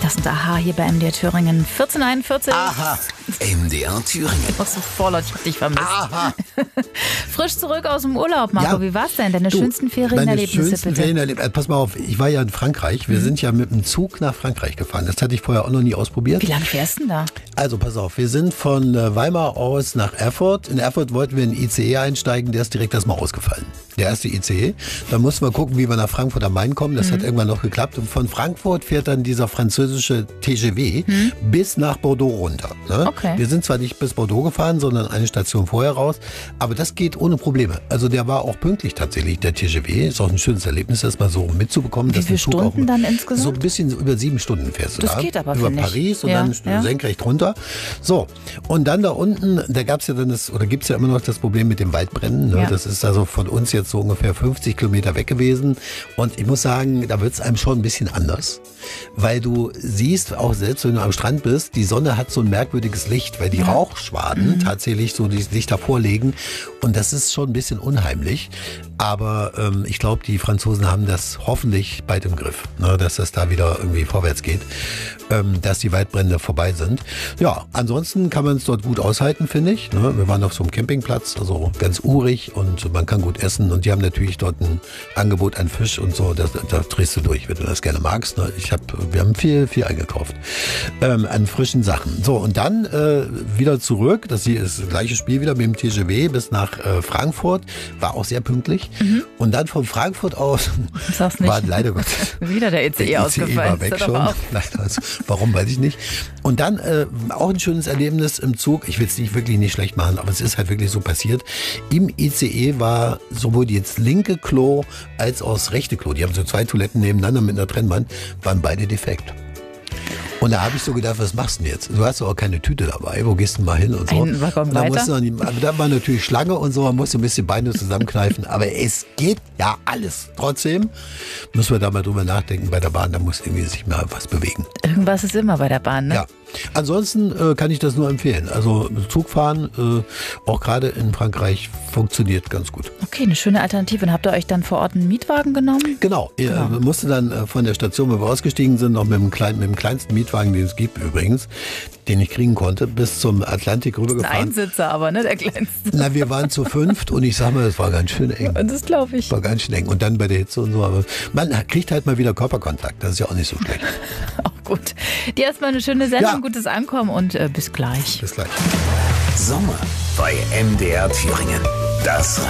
Das sind Aha hier bei MDR Thüringen. 1441. Aha, MDR Thüringen. Ich muss so vorlaut, ich hab dich vermisst. Aha. Frisch zurück aus dem Urlaub, Marco. Ja. Wie war's denn? Deine schönsten Ferienerlebnisse, bitte. Pass mal auf, ich war ja in Frankreich. Wir sind ja mit dem Zug nach Frankreich gefahren. Das hatte ich vorher auch noch nie ausprobiert. Wie lange fährst du denn da? Also pass auf, wir sind von Weimar aus nach Erfurt. In Erfurt wollten wir in den ICE einsteigen, der ist direkt erstmal ausgefallen. Der erste ICE. Da mussten wir gucken, wie wir nach Frankfurt am Main kommen. Das hat irgendwann noch geklappt. Und von Frankfurt fährt dann dieser französische TGV bis nach Bordeaux runter. Ne? Okay. Wir sind zwar nicht bis Bordeaux gefahren, sondern eine Station vorher raus. Aber das geht ohne Probleme. Also der war auch pünktlich tatsächlich, der TGV. Ist auch ein schönes Erlebnis, das mal so mitzubekommen. Wie viele Stunden dann insgesamt? So ein bisschen über 7 Stunden fährst du Das da. geht aber, über finde ich. Paris und Ja, dann ja. senkrecht runter. So, und dann da unten, da gab es ja dann gibt es ja immer noch das Problem mit dem Waldbrennen. Ne? Ja. Das ist also von uns jetzt so ungefähr 50 Kilometer weg gewesen. Und ich muss sagen, da wird es einem schon ein bisschen anders. Weil du siehst, auch selbst wenn du am Strand bist, die Sonne hat so ein merkwürdiges Licht, weil die Rauchschwaden tatsächlich so das Licht davor legen. Und das ist schon ein bisschen unheimlich. Aber ich glaube, die Franzosen haben das hoffentlich bald im Griff, ne? Dass das da wieder irgendwie vorwärts geht, dass die Waldbrände vorbei sind. Ja, ansonsten kann man es dort gut aushalten, finde ich. Ne? Wir waren auf so einem Campingplatz, also ganz urig und man kann gut essen. Und die haben natürlich dort ein Angebot an Fisch und so. Da drehst du durch, wenn du das gerne magst. Ne? Wir haben viel eingekauft an frischen Sachen. So, und dann wieder zurück. Das hier ist das gleiche Spiel wieder mit dem TGV bis nach Frankfurt. War auch sehr pünktlich. Und dann von Frankfurt aus Sag's nicht. war leider Gott Wieder der ICE ausgefallen. war weg Ist doch schon. auch- Leider, also, warum, weiß ich nicht. Und dann auch ein schönes Erlebnis im Zug. Ich will es wirklich nicht schlecht machen, aber es ist halt wirklich so passiert. Im ICE war sowohl das linke Klo als auch das rechte Klo. Die haben so 2 Toiletten nebeneinander mit einer Trennwand, waren beide defekt. Und da habe ich so gedacht, was machst du denn jetzt? Du hast doch auch keine Tüte dabei. Wo gehst du mal hin und so? Ein Waggon Und da weiter? musst du noch aber da war natürlich Schlange und so. Man musste ein bisschen Beine zusammenkneifen. Aber es geht ja alles. Trotzdem müssen wir da mal drüber nachdenken bei der Bahn. Da muss irgendwie sich mal was bewegen. Irgendwas ist immer bei der Bahn, ne? Ja. Ansonsten kann ich das nur empfehlen. Also Zugfahren, auch gerade in Frankreich, funktioniert ganz gut. Okay, eine schöne Alternative. Und habt ihr euch dann vor Ort einen Mietwagen genommen? Genau, ihr musste dann von der Station, wo wir ausgestiegen sind, noch mit dem kleinsten Mietwagen, den es gibt übrigens, den ich kriegen konnte, bis zum Atlantik Ein rübergefahren. Einsitzer aber, ne? Der kleinste. Na, wir waren zu 5 und ich sag mal, das war ganz schön eng. Und das glaube ich. War ganz schön eng. Und dann bei der Hitze und so. Aber man kriegt halt mal wieder Körperkontakt. Das ist ja auch nicht so schlecht. Auch gut. Dir erstmal eine schöne Sendung, Ja. gutes Ankommen und bis gleich. Bis gleich. Sommer bei MDR Thüringen. Das